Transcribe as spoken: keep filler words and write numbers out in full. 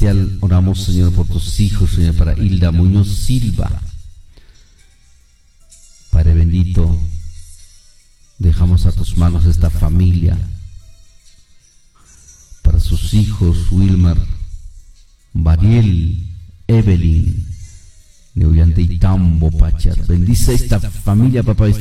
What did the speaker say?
especial oramos, Señor, por tus hijos, Señor, para Hilda Muñoz Silva. Padre bendito, dejamos a tus manos esta familia, para sus hijos, Wilmar, Bariel, Evelyn, Neullante y Tambo, Pachas. Bendice esta familia, papá.